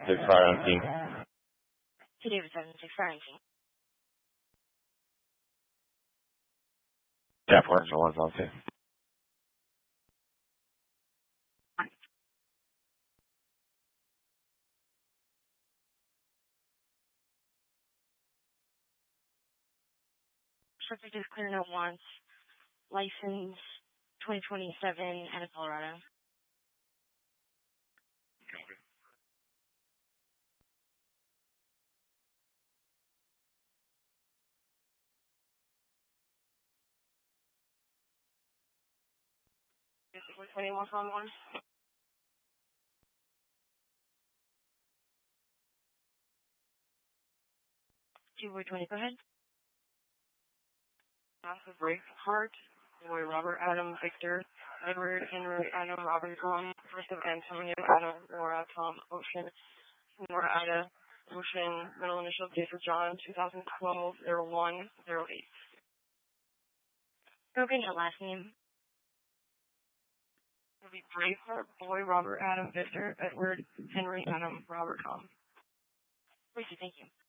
6 fire on scene. 2 David 7-6 fire on scene. Yeah, 4 extra 1's on scene. Subject is clear note once. License 2027 out of Colorado. Copy. Is it 21 on 1? 2-20, go ahead. Massive Braveheart, boy Robert Adam Victor, Edward Henry Adam Robert Tom, first of Antonio Adam Nora Tom Ocean, Nora Ida Ocean, middle initial date for John, 2012 0108. Okay, that last name. It'll be Braveheart, boy Robert Adam Victor, Edward Henry Adam Robert Tom. Thank you.